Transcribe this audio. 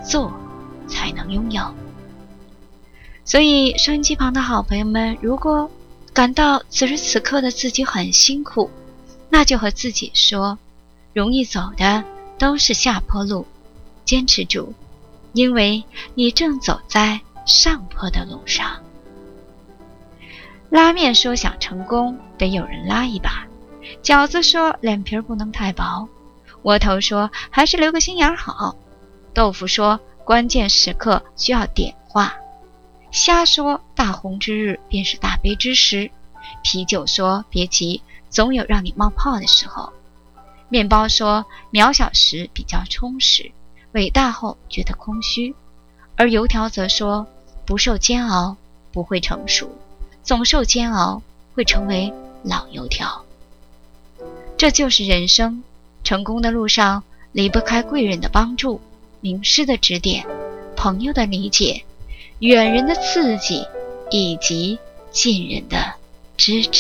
做才能拥有。所以收音机旁的好朋友们，如果感到此时此刻的自己很辛苦，那就和自己说，容易走的都是下坡路，坚持住，因为你正走在上坡的路上。拉面说想成功得有人拉一把，饺子说脸皮不能太薄，窝头说还是留个心眼好，豆腐说关键时刻需要点化，虾说大红之日便是大悲之时，啤酒说别急，总有让你冒泡的时候，面包说渺小时比较充实，伟大后觉得空虚，而油条则说不受煎熬不会成熟，总受煎熬会成为老油条。这就是人生，成功的路上离不开贵人的帮助，名师的指点，朋友的理解，远人的刺激，以及近人的支持。